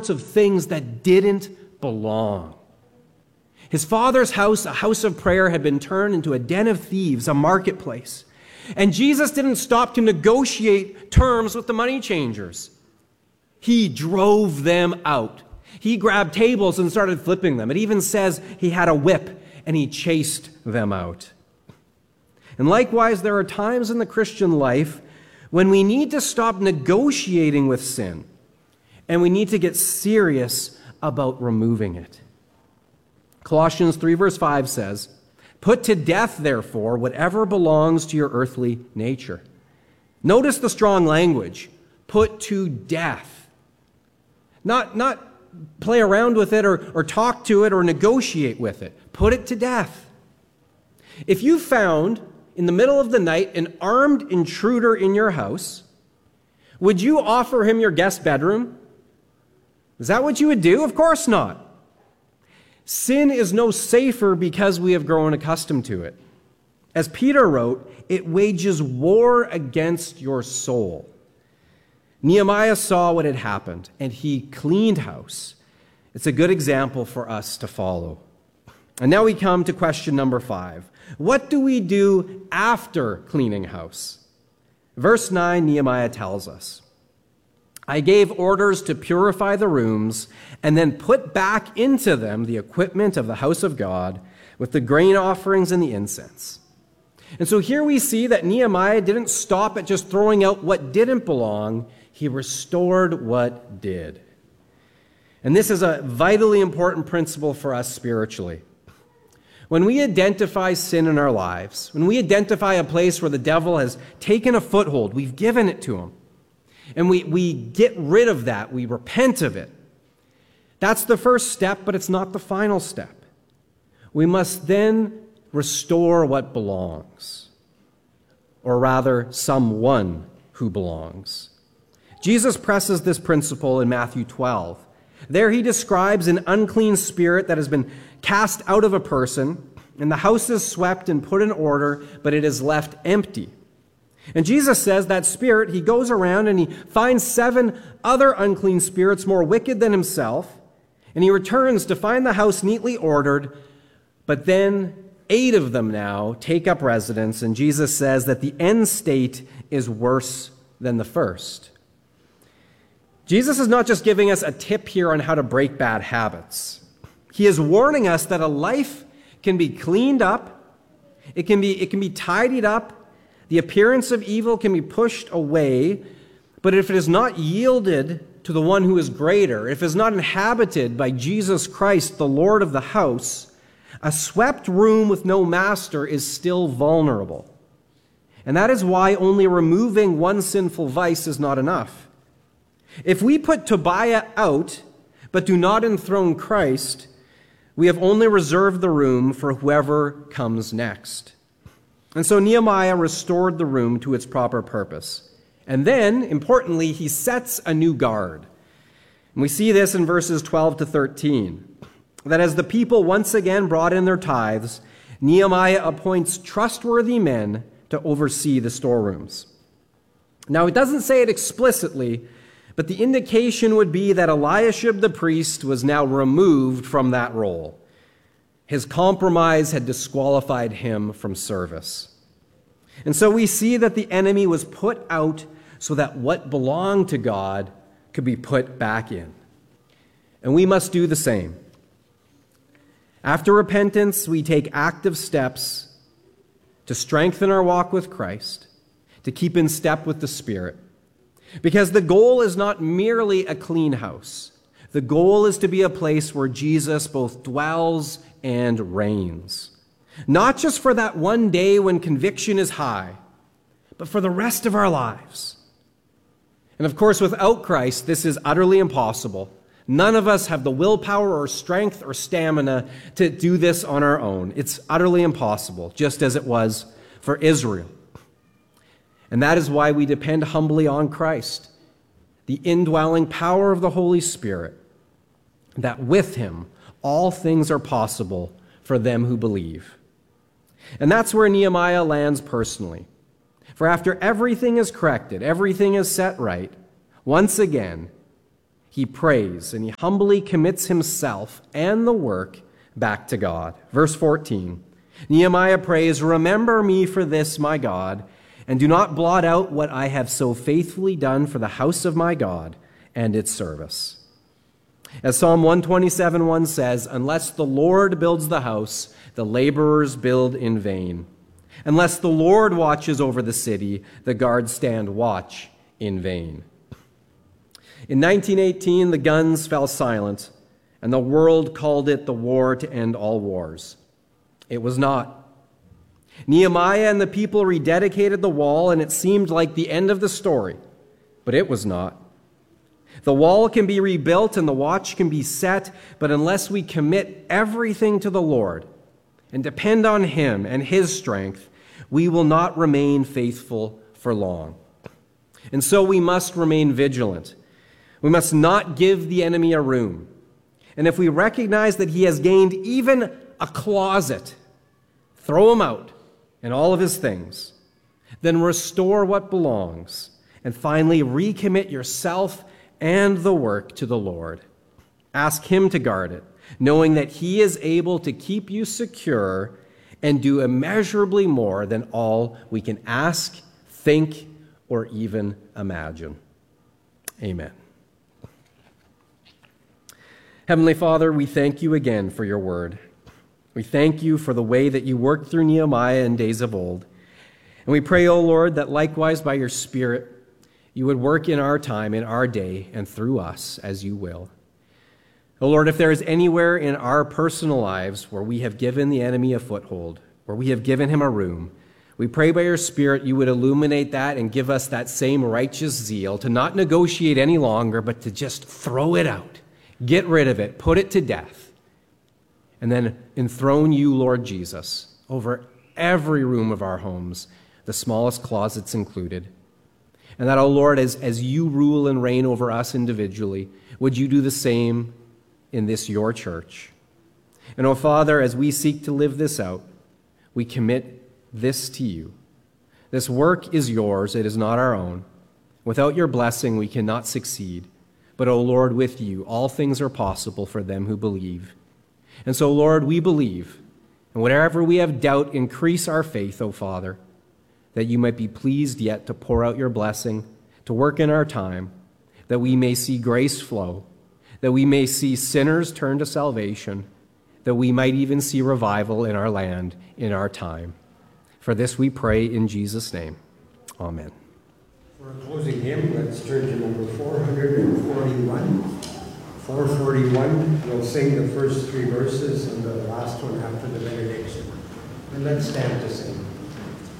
sorts of things that didn't belong. His father's house, a house of prayer, had been turned into a den of thieves, a marketplace. And Jesus didn't stop to negotiate terms with the money changers. He drove them out. He grabbed tables and started flipping them. It even says he had a whip and he chased them out. And likewise, there are times in the Christian life when we need to stop negotiating with sin and we need to get serious about removing it. Colossians 3 verse 5 says, "Put to death, therefore, whatever belongs to your earthly nature." Notice the strong language. Put to death. Not play around with it or talk to it or negotiate with it. Put it to death. If you found in the middle of the night an armed intruder in your house, would you offer him your guest bedroom? Is that what you would do? Of course not. Sin is no safer because we have grown accustomed to it. As Peter wrote, it wages war against your soul. Nehemiah saw what had happened, and he cleaned house. It's a good example for us to follow. And now we come to question number 5. What do we do after cleaning house? Verse 9, Nehemiah tells us, "I gave orders to purify the rooms and then put back into them the equipment of the house of God with the grain offerings and the incense." And so here we see that Nehemiah didn't stop at just throwing out what didn't belong. He restored what did. And this is a vitally important principle for us spiritually. When we identify sin in our lives, when we identify a place where the devil has taken a foothold, we've given it to him, and we get rid of that, we repent of it. That's the first step, but it's not the final step. We must then restore what belongs, or rather, someone who belongs. Jesus presses this principle in Matthew 12. There he describes an unclean spirit that has been cast out of a person, and the house is swept and put in order, but it is left empty. And Jesus says that spirit, he goes around and he finds 7 other unclean spirits more wicked than himself, and he returns to find the house neatly ordered, but then 8 of them now take up residence, and Jesus says that the end state is worse than the first. Jesus is not just giving us a tip here on how to break bad habits. He is warning us that a life can be cleaned up, it can be tidied up, the appearance of evil can be pushed away, but if it is not yielded to the one who is greater, if it is not inhabited by Jesus Christ, the Lord of the house, a swept room with no master is still vulnerable. And that is why only removing one sinful vice is not enough. If we put Tobiah out, but do not enthrone Christ, we have only reserved the room for whoever comes next. And so Nehemiah restored the room to its proper purpose. And then, importantly, he sets a new guard. And we see this in verses 12 to 13, that as the people once again brought in their tithes, Nehemiah appoints trustworthy men to oversee the storerooms. Now, it doesn't say it explicitly, but the indication would be that Eliashib the priest was now removed from that role. His compromise had disqualified him from service. And so we see that the enemy was put out so that what belonged to God could be put back in. And we must do the same. After repentance, we take active steps to strengthen our walk with Christ, to keep in step with the Spirit. Because the goal is not merely a clean house. The goal is to be a place where Jesus both dwells and reigns. Not just for that one day when conviction is high, but for the rest of our lives. And of course, without Christ, this is utterly impossible. None of us have the willpower or strength or stamina to do this on our own. It's utterly impossible, just as it was for Israel. And that is why we depend humbly on Christ, the indwelling power of the Holy Spirit, that with him all things are possible for them who believe. And that's where Nehemiah lands personally. For after everything is corrected, everything is set right, once again, he prays and he humbly commits himself and the work back to God. Verse 14, Nehemiah prays, "Remember me for this, my God, and do not blot out what I have so faithfully done for the house of my God and its service." As Psalm 127:1 says, "Unless the Lord builds the house, the laborers build in vain. Unless the Lord watches over the city, the guards stand watch in vain." In 1918, the guns fell silent, and the world called it the war to end all wars. It was not. Nehemiah and the people rededicated the wall, and it seemed like the end of the story, but it was not. The wall can be rebuilt and the watch can be set, but unless we commit everything to the Lord and depend on Him and His strength, we will not remain faithful for long. And so we must remain vigilant. We must not give the enemy a room. And if we recognize that he has gained even a closet, throw him out and all of his things. Then restore what belongs. And finally, recommit yourself and the work to the Lord. Ask Him to guard it, knowing that He is able to keep you secure and do immeasurably more than all we can ask, think, or even imagine. Amen. Heavenly Father, we thank you again for your word. We thank you for the way that you worked through Nehemiah in days of old. And we pray, O Lord, that likewise by your Spirit, you would work in our time, in our day, and through us as you will. O Lord, if there is anywhere in our personal lives where we have given the enemy a foothold, where we have given him a room, we pray by your Spirit you would illuminate that and give us that same righteous zeal to not negotiate any longer, but to just throw it out, get rid of it, put it to death, and then enthrone you, Lord Jesus, over every room of our homes, the smallest closets included. And that, O Lord, as you rule and reign over us individually, would you do the same in this your church? And, O Father, as we seek to live this out, we commit this to you. This work is yours, it is not our own. Without your blessing, we cannot succeed. But, O Lord, with you, all things are possible for them who believe. And so, Lord, we believe. And wherever we have doubt, increase our faith, O Father, that you might be pleased yet to pour out your blessing, to work in our time, that we may see grace flow, that we may see sinners turn to salvation, that we might even see revival in our land in our time. For this we pray in Jesus' name. Amen. For a closing hymn, let's turn to number 441. 441, we'll sing the first three verses and the last one after the benediction. And let's stand to sing.